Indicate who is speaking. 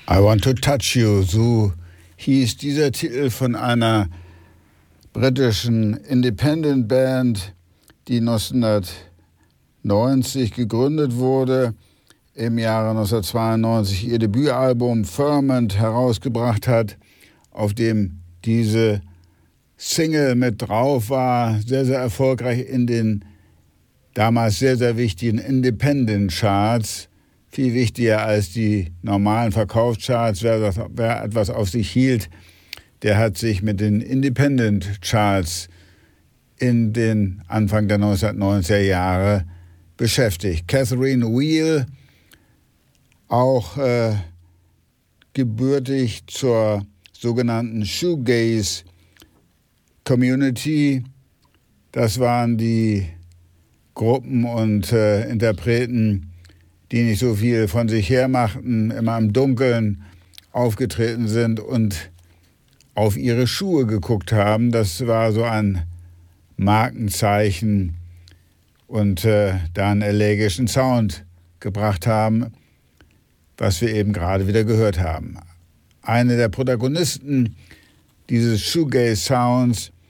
Speaker 1: I Want to Touch You, so hieß dieser Titel von einer britischen Independent Band, die 1990 gegründet wurde, im Jahre 1992 ihr Debütalbum Ferment herausgebracht hat, auf dem diese Single mit drauf war, sehr, sehr erfolgreich in den damals sehr, sehr wichtigen Independent Charts, viel wichtiger als die normalen Verkaufscharts. Wer etwas auf sich hielt, der hat sich mit den Independent Charts in den Anfang der 1990er Jahre beschäftigt. Catherine Wheel, auch gebürtig zur sogenannten Shoegaze Community. Das waren die Gruppen und Interpreten, die nicht so viel von sich her machten, immer im Dunkeln aufgetreten sind und auf ihre Schuhe geguckt haben. Das war so ein Markenzeichen und da einen elegischen Sound gebracht haben, was wir eben gerade wieder gehört haben. Eine der Protagonisten dieses Shoegaze-Sounds